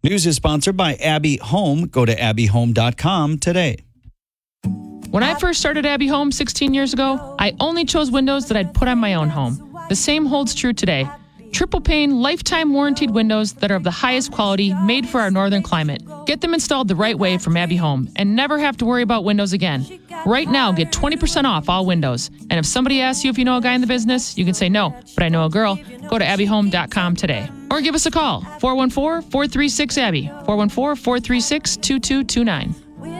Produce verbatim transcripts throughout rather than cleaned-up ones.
News is sponsored by Abbey Home. Go to abbey home dot com today. When I first started Abbey Home sixteen years ago, I only chose windows that I'd put on my own home. The same holds true today. Triple pane, lifetime warranted windows that are of the highest quality, made for our northern climate. Get them installed the right way from Abbey Home and never have to worry about windows again. Right now, get twenty percent off all windows. And if somebody asks you if you know a guy in the business, you can say no, but I know a girl. Go to abbey home dot com today. Or give us a call, four one four, four three six, A B B Y, four one four, four three six, two two two nine.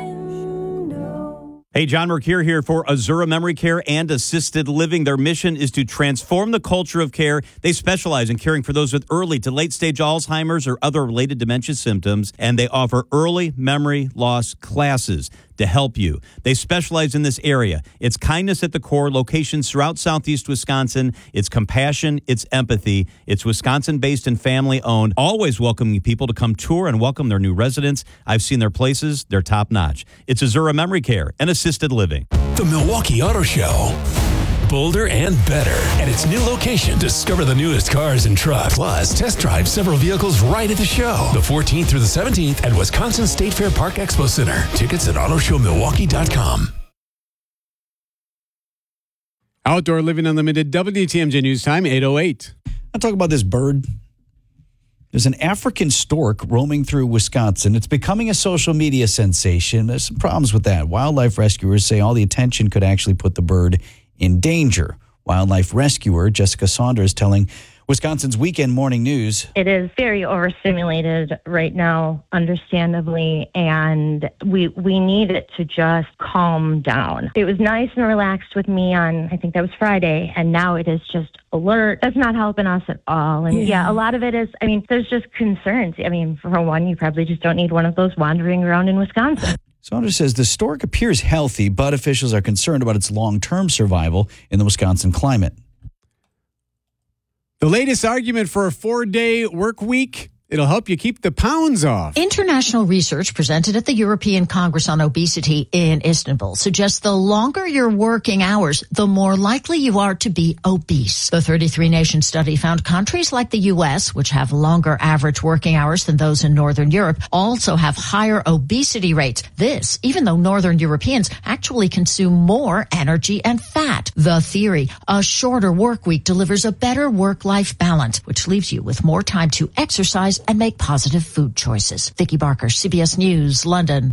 Hey, John Mercure here for Azura Memory Care and Assisted Living. Their mission is to transform the culture of care. They specialize in caring for those with early to late-stage Alzheimer's or other related dementia symptoms, and they offer early memory loss classes to help you. They specialize in this area. It's kindness at the core, locations throughout Southeast Wisconsin. It's compassion, it's empathy. It's Wisconsin-based and family-owned, always welcoming people to come tour and welcome their new residents. I've seen their places. They're top-notch. It's Azura Memory Care and Assisted Living. The Milwaukee Auto Show. Bolder and better. At its new location, discover the newest cars and trucks. Plus, test drive several vehicles right at the show. The fourteenth through the seventeenth at Wisconsin State Fair Park Expo Center. Tickets at auto show milwaukee dot com. Outdoor Living Unlimited, W T M J News Time, eight oh eight. I'll talk about this bird. There's an African stork roaming through Wisconsin. It's becoming a social media sensation. There's some problems with that. Wildlife rescuers say all the attention could actually put the bird in danger. Wildlife rescuer Jessica Saunders telling Wisconsin's Weekend Morning News. It is very overstimulated right now, understandably, and we we need it to just calm down. It was nice and relaxed with me on, I think that was Friday, and now it is just alert. That's not helping us at all. And yeah. yeah, a lot of it is, I mean, there's just concerns. I mean, for one, you probably just don't need one of those wandering around in Wisconsin. Saunders says the stork appears healthy, but officials are concerned about its long-term survival in the Wisconsin climate. The latest argument for a four-day work week. It'll help you keep the pounds off. International research presented at the European Congress on Obesity in Istanbul suggests the longer your working hours, the more likely you are to be obese. The thirty-three nation study found countries like the U S, which have longer average working hours than those in Northern Europe, also have higher obesity rates. This, even though Northern Europeans actually consume more energy and fat. The theory, a shorter work week delivers a better work-life balance, which leaves you with more time to exercise and make positive food choices. Vicki Barker, C B S News, London.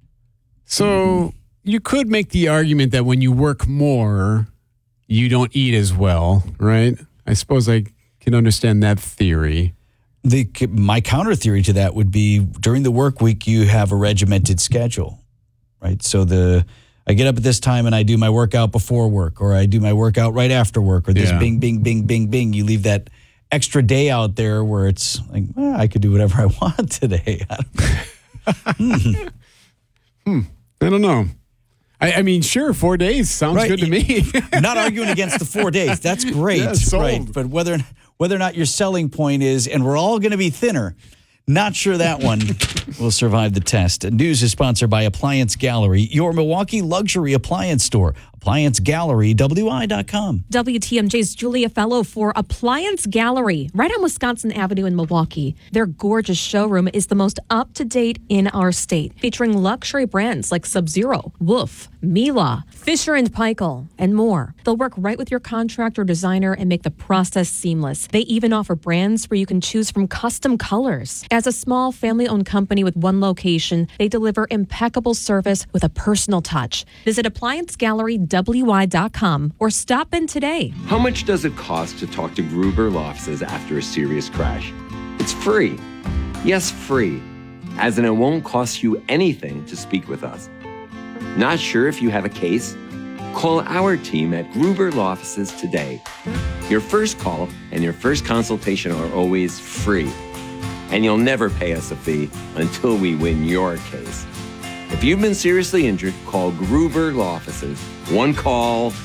So you could make the argument that when you work more, you don't eat as well, right? I suppose I can understand that theory. The my counter theory to that would be during the work week, you have a regimented schedule, right? So the I get up at this time and I do my workout before work, or I do my workout right after work, or this Yeah. bing, bing, bing, bing, bing. You leave that extra day out there where it's like, well, I could do whatever I want today. I don't know. hmm. hmm. I don't know. I, I mean, sure, four days sounds Right. good to me. Not arguing against the four days. That's great. Yeah, sold. Right. But whether whether or not your selling point is, and we're all going to be thinner, not sure that one will survive the test. News is sponsored by Appliance Gallery, your Milwaukee luxury appliance store. Appliance Gallery, W I dot com. W T M J's Julia Fellow for Appliance Gallery, right on Wisconsin Avenue in Milwaukee. Their gorgeous showroom is the most up-to-date in our state, featuring luxury brands like Sub-Zero, Wolf, Miele, Fisher and Paykel, and more. They'll work right with your contractor or designer and make the process seamless. They even offer brands where you can choose from custom colors. As a small family-owned company with one location, they deliver impeccable service with a personal touch. Visit Appliance Gallery, W I dot com or stop in today. How much does it cost to talk to Gruber Law Offices after a serious crash? It's free. Yes, free. As in it won't cost you anything to speak with us. Not sure if you have a case? Call our team at Gruber Law Offices today. Your first call and your first consultation are always free. And you'll never pay us a fee until we win your case. If you've been seriously injured, call Gruber Law Offices. One call,